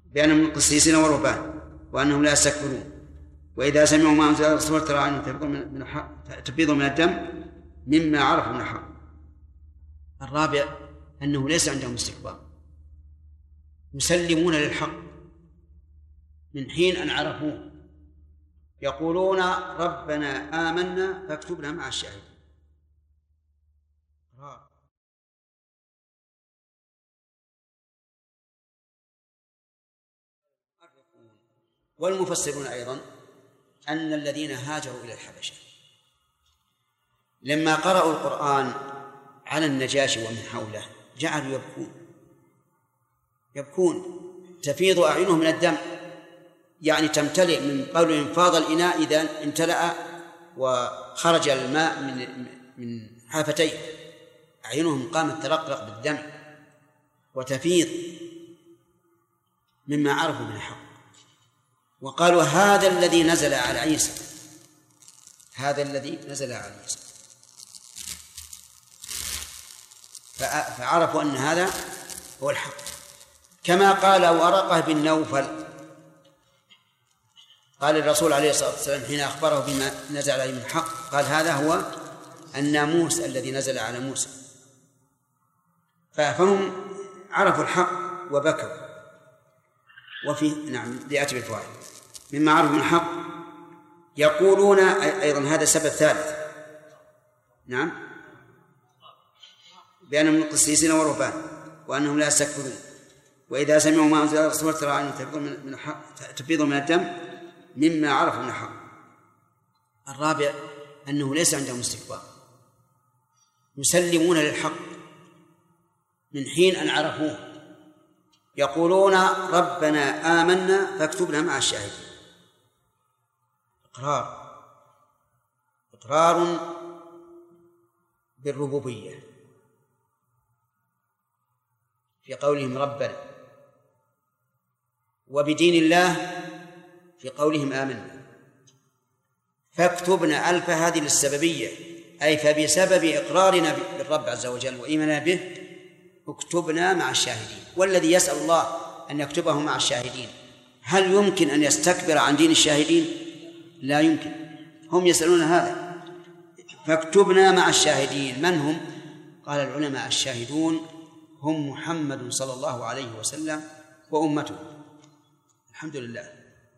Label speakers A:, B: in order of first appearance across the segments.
A: بأنهم من القسيسين والرهبان وأنهم لا يستكبرون وإذا سمعوا ما أنزل الرسول ترى أنهم تفيض من الدم مما عرفوا من الحق. الرابع أنه ليس عندهم استكبار، يسلمون للحق من حين أن عرفوه، يقولون ربنا آمنا فاكتبنا مع الشاهدين. والمفسرون أيضا أن الذين هاجروا إلى الحبشة لما قرأوا القرآن على النجاشي ومن حوله جعلوا يبكون تفيض أعينهم من الدم، يعني تمتلئ من قول انفاض الإناء إذا امتلأ وخرج الماء من حافتيه، أعينهم قامت ترقرق بالدم وتفيض مما عرفوا من الحق، وقالوا هذا الذي نزل على عيسى، هذا الذي نزل على عيسى، فعرفوا أن هذا هو الحق. كما قال ورقة بن نوفل، قال الرسول عليه الصلاة والسلام حين أخبره بما نزل عليه من الحق قال هذا هو الناموس الذي نزل على موسى. فهم عرفوا الحق وبكوا. وفي ليأتي بالفوائد مما عرفوا من الحق يقولون أيضا هذا السبب الثالث، بأنهم من القسيسين والرهبان وأنهم لا يستكبرون وإذا سمعوا ما أنزل الرسول ترى أنهم تفيض من الدم مما عرفوا من الحق. الرابع أنه ليس عندهم استكبار، يسلمون للحق من حين أن عرفوه، يقولون ربنا آمنا فاكتبنا مع الشاهدين. إقرار بالربوبية في قولهم ربنا، وبدين الله في قولهم آمنا. فاكتبنا ألف هذه للسببية، أي فبسبب إقرارنا بالرب عز وجل وإيماننا به اكتبنا مع الشاهدين. والذي يسأل الله أن يكتبه مع الشاهدين هل يمكن أن يستكبر عن دين الشاهدين؟ لا يمكن. هم يسألون هذا، فاكتبنا مع الشاهدين. من هم؟ قال العلماء الشاهدون هم محمد صلى الله عليه وسلم وأمته. الحمد لله،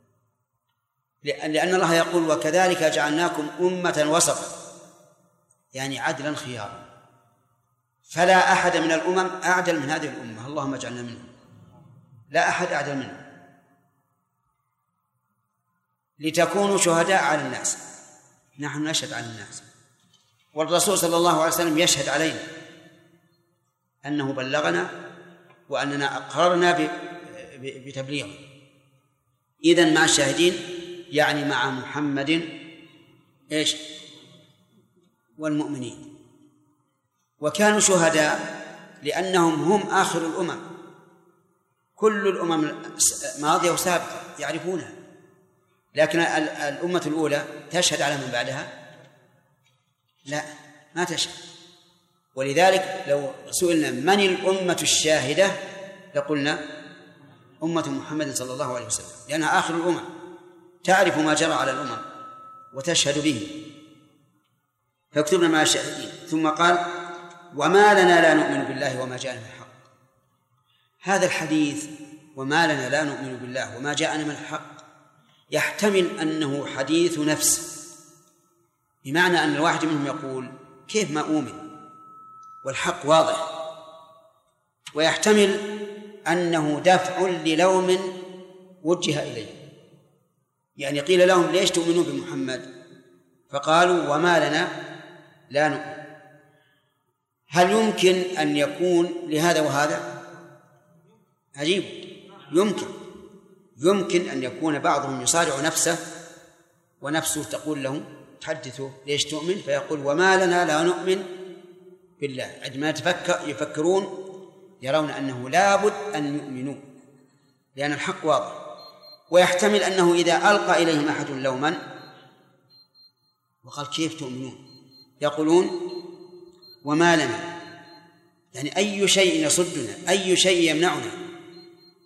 A: لأن الله يقول وكذلك جعلناكم أمة وسطا، يعني عدلا خيارا، فلا أحد من الأمم أعدل من هذه الأمة، اللهم اجعلنا منهم، لا أحد أعدل منهم، لتكونوا شهداء على الناس. نحن نشهد على الناس، والرسول صلى الله عليه وسلم يشهد علينا أنه بلغنا وأننا أقررنا بتبليغه. إذن مع الشاهدين يعني مع محمد والمؤمنين. وكانوا شهداء لأنهم هم آخر الأمم، كل الأمم ماضية وسابقة يعرفونها، لكن الأمة الأولى تشهد على من بعدها؟ لا، ما تشهد. ولذلك لو سئلنا من الأمة الشاهدة لقلنا أمة محمد صلى الله عليه وسلم، لأنها آخر الأمم تعرف ما جرى على الأمم وتشهد به. فاكتبنا مع الشاهدين. ثم قال وما لنا لا نؤمن بالله وما جاءنا من الحق. هذا الحديث وما لنا لا نؤمن بالله وما جاءنا من الحق يحتمل أنه حديث نفس، بمعنى أن الواحد منهم يقول كيف ما أؤمن والحق واضح، ويحتمل أنه دفع للوم وجه إليه، يعني قيل لهم ليش تؤمنون بمحمد؟ فقالوا وما لنا لا نؤمن. هل يمكن أن يكون لهذا وهذا؟ عجيب. يمكن أن يكون بعضهم يصارع نفسه ونفسه تقول له تحدثه ليش تؤمن، فيقول وما لنا لا نؤمن بالله. عندما يفكرون يرون أنه لابد أن يؤمنوا لأن الحق واضح. ويحتمل أنه إذا ألقى إليهم أحد لوما وقال كيف تؤمنون يقولون وما لنا، يعني أي شيء يصدنا، أي شيء يمنعنا